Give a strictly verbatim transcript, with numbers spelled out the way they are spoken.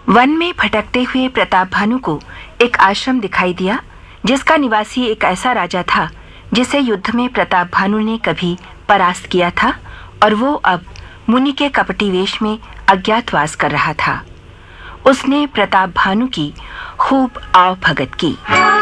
One में भटकते हुए प्रताप भानु को एक आश्रम दिखाई दिया जिसका निवासी एक ऐसा राजा था जिसे युद्ध में प्रताप भानु ने कभी परास्त किया था और वो अब मुनि के कपटी वेश में अज्ञातवास कर रहा था। उसने प्रताप भानु की खूब आव भगत की।